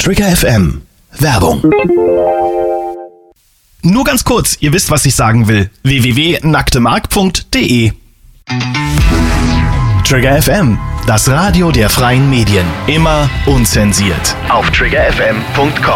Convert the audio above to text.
Trigger FM. Werbung. Nur ganz kurz, ihr wisst, was ich sagen will. www.nacktemark.de. Trigger FM, das Radio der freien Medien. Immer unzensiert. Auf triggerfm.com.